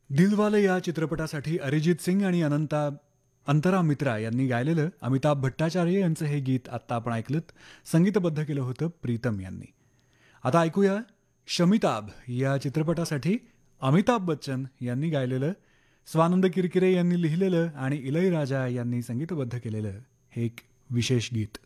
दिलवाले या चित्रपटासाठी अरिजित सिंग आणि अंतरा मित्रा यांनी गायलेलं अमिताभ भट्टाचार्य यांचं हे गीत आत्ता आपण ऐकलत. संगीतबद्ध केलं होतं प्रीतम यांनी. आता ऐकूया शमिताभ या चित्रपटासाठी अमिताभ बच्चन यांनी गायलेलं, स्वानंद किरकिरे यांनी लिहिलेलं आणि इलयराजा यांनी संगीतबद्ध केलेलं हे एक विशेष गीत.